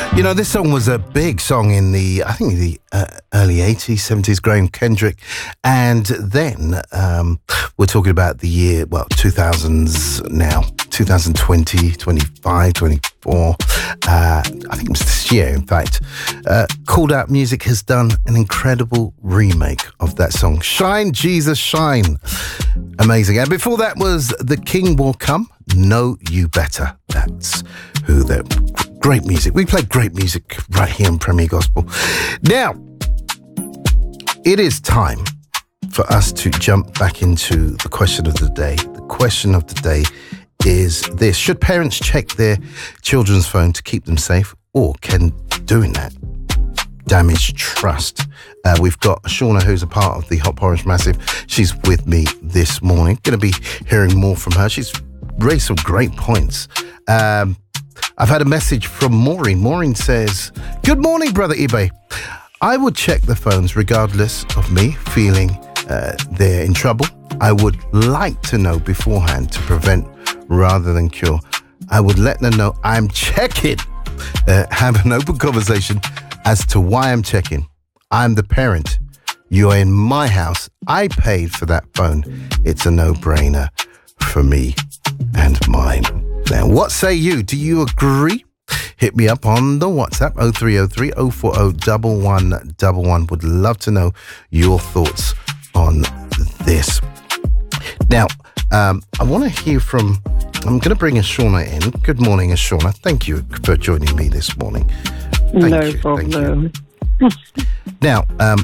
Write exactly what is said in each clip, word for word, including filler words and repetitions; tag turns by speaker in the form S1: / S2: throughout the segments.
S1: You know, this song was a big song in the, I think, the uh, early eighties, seventies, Graham Kendrick. And then um, we're talking about the year, well, two thousands now, twenty twenty, twenty-five, twenty-four. Uh, I think it was this year, in fact. Uh, Called Out Music has done an incredible remake of that song. Shine, Jesus, Shine. Amazing. And before that was The King Will Come, Know You Better. That's who they're... Great music. We play great music right here in Premier Gospel. Now, it is time for us to jump back into the question of the day. The question of the day is this. Should parents check their children's phone to keep them safe, or can doing that damage trust? Uh, we've got Shauna, who's a part of the Hot Porridge Massive. She's with me this morning. Going to be hearing more from her. She's raised some great points. Um... I've had a message from Maureen. Maureen says, "Good morning, Brother Ibe. I would check the phones regardless of me feeling uh, they're in trouble. I would like to know beforehand to prevent rather than cure. I would let them know I'm checking. Uh, have an open conversation as to why I'm checking. I'm the parent. You're in my house. I paid for that phone. It's a no-brainer for me and mine." Now, what say you? Do you agree? Hit me up on the WhatsApp, oh three oh three, oh four oh, one one one one. Would love to know your thoughts on this. Now, um, I want to hear from, I'm going to bring Shauna in. Good morning, Shauna. Thank you for joining me this morning. Thank
S2: no
S1: you,
S2: problem.
S1: Thank you. Now, um,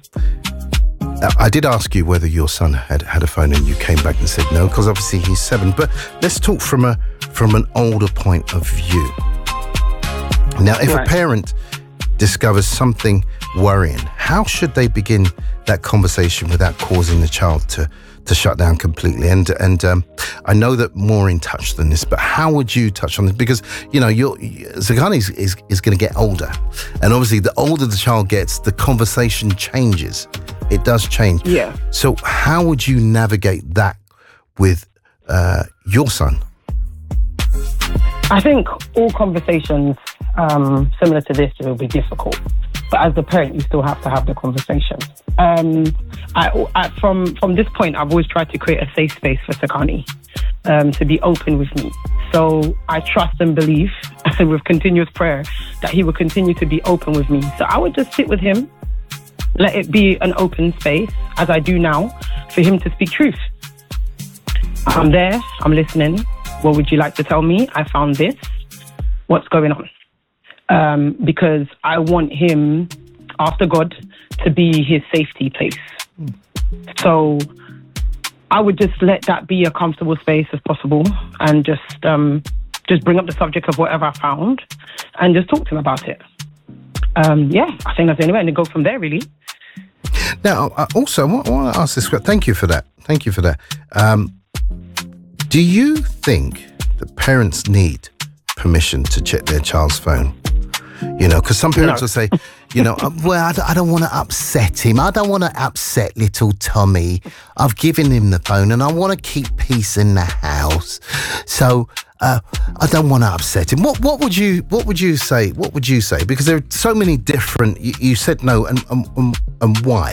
S1: I did ask you whether your son had had a phone, and you came back and said no, because obviously he's seven. But let's talk from a from an older point of view. Now, if right. a parent discovers something worrying, how should they begin that conversation without causing the child to, to shut down completely? And and um, I know that Maureen touched on this, but how would you touch on this? Because, you know, your Zagani is, is, is going to get older. And obviously, the older the child gets, the conversation changes. It does change.
S2: Yeah.
S1: So how would you navigate that with uh, your son?
S2: I think all conversations um, similar to this will be difficult. But as the parent, you still have to have the conversation. Um, I, I, from from this point, I've always tried to create a safe space for Sakani um, to be open with me. So I trust and believe with continuous prayer that he will continue to be open with me. So I would just sit with him, let it be an open space, as I do now, for him to speak truth. I'm there, I'm listening. What would you like to tell me? I found this. What's going on? Um, because I want him, after God, to be his safety place. Mm. So I would just let that be a comfortable space as possible, and just um, just bring up the subject of whatever I found and just talk to him about it. Um, yeah, I think that's the only way, and then go from there, really.
S1: Now, uh, also, I want, I want to ask this. Thank you for that. Thank you for that. Um, do you think that parents need permission to check their child's phone? You know, because some parents
S2: no.
S1: will say, you know, well, I don't, I don't want to upset him. I don't want to upset little Tommy. I've given him the phone and I want to keep peace in the house. So uh, I don't want to upset him. What what would you what would you say? What would you say? Because there are so many different, you, you said no, and, and, and why?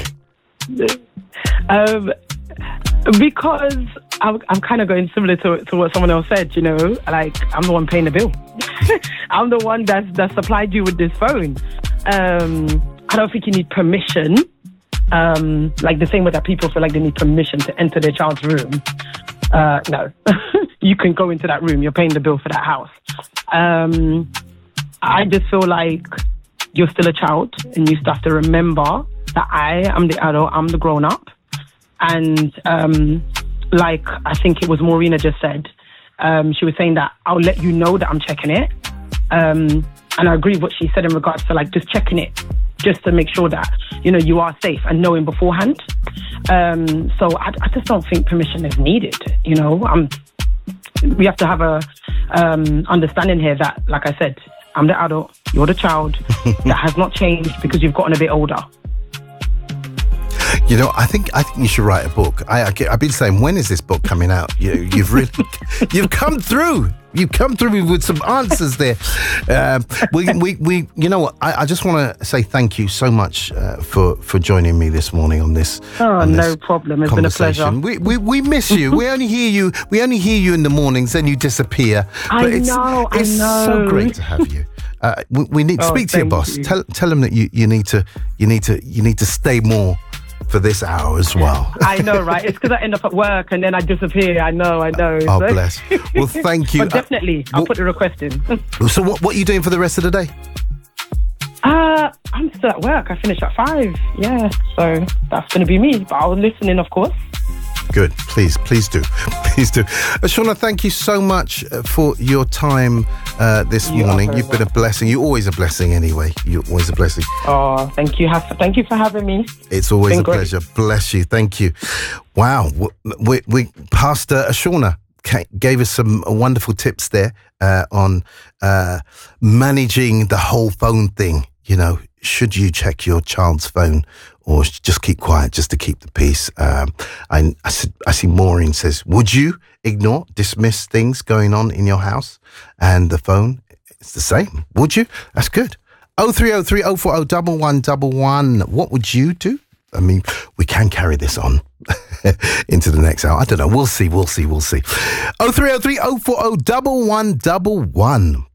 S2: Um, because I'm, I'm kind of going similar to, to what someone else said, you know, like I'm the one paying the bill. I'm the one that's, that supplied you with this phone. Um, I don't think you need permission. Um, like the same way that people feel like they need permission to enter their child's room. Uh, no, you can go into that room. You're paying the bill for that house. Um, I just feel like you're still a child and you still have to remember that I am the adult, I'm the grown up. And um, like I think it was Maureen just said, um, she was saying that I'll let you know that I'm checking it. Um, and I agree with what she said in regards to like just checking it, just to make sure that, you know, you are safe and knowing beforehand. Um, so I, I just don't think permission is needed. You know, I'm, we have to have a um, understanding here that, like I said, I'm the adult, you're the child. That has not changed because you've gotten a bit older.
S1: You know, I think I think you should write a book. I, I I've been saying, when is this book coming out? You, you've really, you've come through. you come through with some answers there. Um, we, we, we, you know what? I, I just want to say thank you so much uh, for for joining me this morning on this.
S2: Oh,
S1: on this
S2: no problem. It's been a pleasure.
S1: We, we we miss you. we only hear you. We only hear you in the mornings, then you disappear.
S2: I
S1: but it's,
S2: know.
S1: It's
S2: I know.
S1: so great to have you. Uh, we, we need to
S2: oh,
S1: speak to your boss.
S2: You.
S1: Tell tell him that you, you need to you need to you need to stay more for this hour as well.
S2: I know, right? It's because I end up at work and then I disappear. I know, I know.
S1: Oh,
S2: so.
S1: bless. Well, thank you.
S2: But definitely, uh, I'll well, put the request in.
S1: So what, what are you doing for the rest of the day?
S2: Uh, I'm still at work. I finish at five. Yeah, so that's going to be me. But I'll listen in, of course.
S1: Good. Please, please do. Please do. Ashona, thank you so much for your time uh, this
S2: you
S1: morning. You've
S2: well.
S1: been a blessing. You're always a blessing anyway. You're always a blessing.
S2: Oh, thank you. Thank you for having me.
S1: It's always
S2: it's
S1: a
S2: great.
S1: pleasure. Bless you. Thank you. Wow. We, we, Pastor Ashona gave us some wonderful tips there uh, on uh, managing the whole phone thing. You know, should you check your child's phone or just keep quiet just to keep the peace? Um, I, I, see, I see Maureen says, would you ignore, dismiss things going on in your house? And the phone, it's the same. Would you? That's good. oh three oh three oh four oh one one one one. What would you do? I mean, we can carry this on into the next hour. I don't know. We'll see. We'll see. We'll see. oh three oh three oh four oh one one one one.